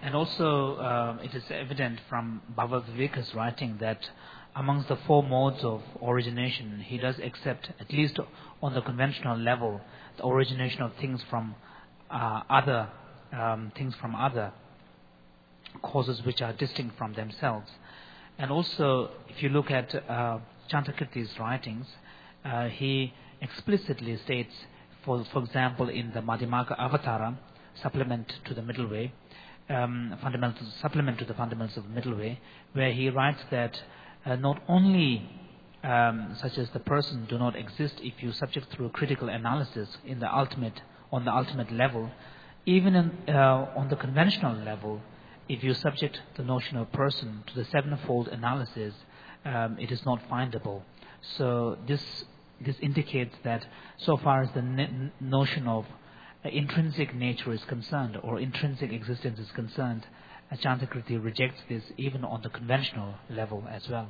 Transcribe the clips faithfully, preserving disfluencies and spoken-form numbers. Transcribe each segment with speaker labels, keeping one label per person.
Speaker 1: And also, uh, it is evident from Bhava Viveka's writing that amongst the four modes of origination, he does accept, at least on the conventional level, the origination of things from uh, other um, things from other causes which are distinct from themselves. And also, if you look at uh, Chantakirti's writings, uh, he explicitly states, for for example, in the Madhyamaka Avatara, supplement to the Middle Way, um, fundamental supplement to the fundamentals of the Middle Way, where he writes that uh, not only um, such as the person do not exist if you subject through critical analysis in the ultimate on the ultimate level, even in, uh, on the conventional level, if you subject the notion of person to the sevenfold analysis, um, it is not findable. So this this indicates that so far as the n- notion of uh, intrinsic nature is concerned, or intrinsic existence is concerned, uh, Chantakirti rejects this even on the conventional level as well.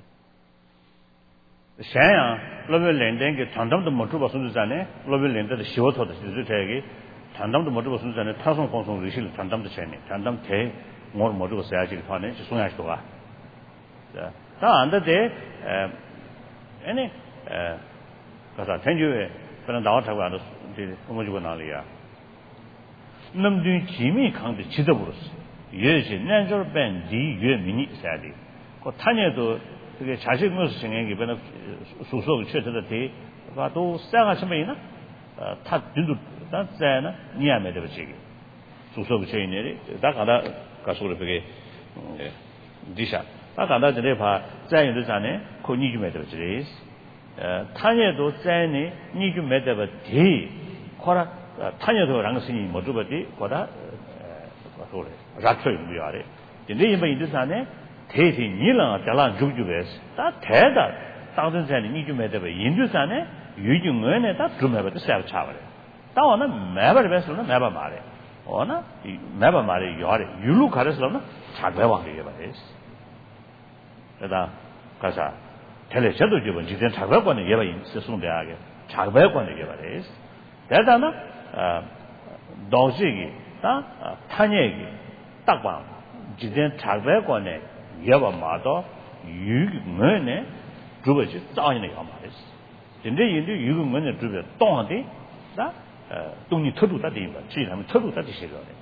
Speaker 2: Shaya, Lovel Lending, Tandam the Motuba Suzane, Lovel Lenda, the Shoto, the Tagi, Tandam the Motuba Suzane, Thousand Consum Rishil, Tandam the Chani, Tandam Te, more Motuba Sayaki, Panish, Sunashua. The other day, any, because I tell you, when I doubt about the Homojuanalia. Namdu Jimmy come to Chidaburus. Yes, natural band, D, you mini sadly. Tanya to the Chashik singing given a social church of the day, but those Sangasamina, Tat Dindu, that's Zana, near Medavachigi. Social chain, Dakada Kasurapege Disha. Dakada the Lepa, Zayn the Zane, Koniju Medavachis. Tanya do Zane, Niju Medavati, Kora. Tanyado Rangsini Motubati, Koda Ratri, we are. The name in this ane, Tati Nila, Dalan Jujubes, that Teda, thousands and need to make the Indusane, you learn it up to remember the self travel. Down a never vessel, never marry. Ona, never marry, you look at us, Chagwa, the is. That Casa, tell a shadow you when you didn't have one ever in Sassoon the Aga, Chagwa, one ever is. That Anna. Dozigi, Tanyagi, Takwan, Jiden Tagwekone, Yavamato, Yug Mene, Drubaji, Downing Amaris. The day you do, you Mene Druba, Dondy, that don't you total that even, see them total that is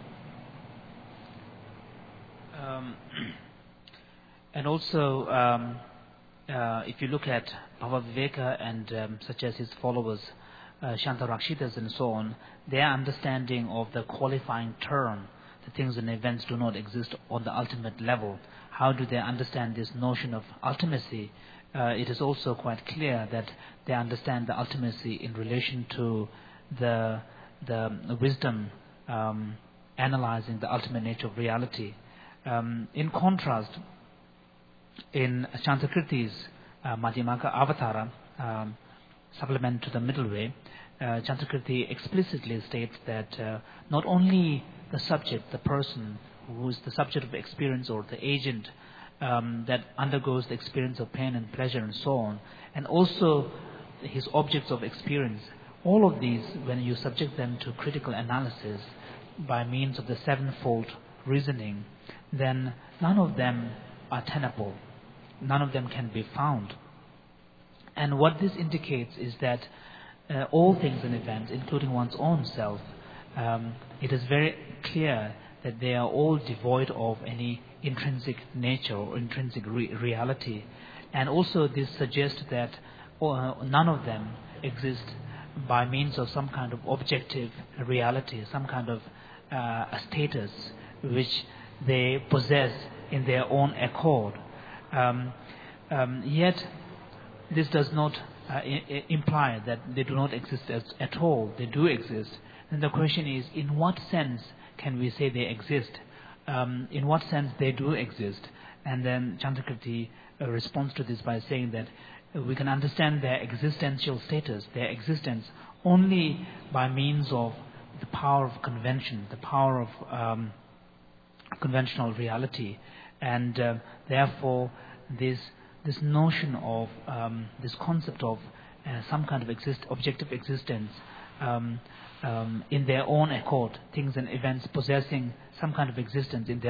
Speaker 1: And also, um, uh, if you look at Bhava Viveka and um, such as his followers, Uh, Shantarakshitas and so on, their understanding of the qualifying term, the things and events do not exist on the ultimate level. How do they understand this notion of ultimacy? Uh, it is also quite clear that they understand the ultimacy in relation to the the wisdom um, analyzing the ultimate nature of reality. Um, in contrast, in Chantakirti's uh, Madhyamaka Avatara, um, supplement to the Middle Way, uh, Chantakirti explicitly states that uh, not only the subject, the person who is the subject of experience or the agent um, that undergoes the experience of pain and pleasure and so on, and also his objects of experience, all of these, when you subject them to critical analysis by means of the sevenfold reasoning, then none of them are tenable, none of them can be found. And what this indicates is that uh, all things and events, including one's own self, um, it is very clear that they are all devoid of any intrinsic nature or intrinsic re- reality. And also this suggests that uh, none of them exist by means of some kind of objective reality, some kind of uh, a status which they possess in their own accord. Um, um, yet, this does not uh, I- imply that they do not exist as, at all. They do exist. And the question is, in what sense can we say they exist? Um, in what sense they do exist? And then Chantakirti uh, responds to this by saying that uh, we can understand their existential status, their existence, only by means of the power of convention, the power of um, conventional reality. And uh, therefore, this this notion of um, this concept of uh, some kind of exist, objective existence um, um, in their own accord, things and events possessing some kind of existence in their